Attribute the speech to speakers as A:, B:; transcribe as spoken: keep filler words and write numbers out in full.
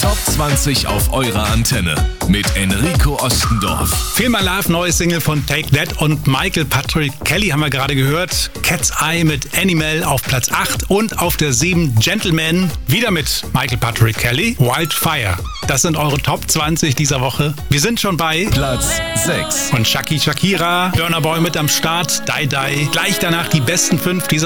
A: Top zwanzig auf eurer Antenne mit Enrico Ostendorf.
B: Feel My Love, neue Single von Take That und Michael Patrick Kelly haben wir gerade gehört. Cat's Eye mit Animal auf Platz acht und auf der sieben Gentleman wieder mit Michael Patrick Kelly, Wildfire. Das sind eure Top zwanzig dieser Woche. Wir sind schon bei
A: Platz sechs.
B: Und Shaki Shakira, Burna Boy mit am Start, Die Die. Gleich danach die besten fünf dieser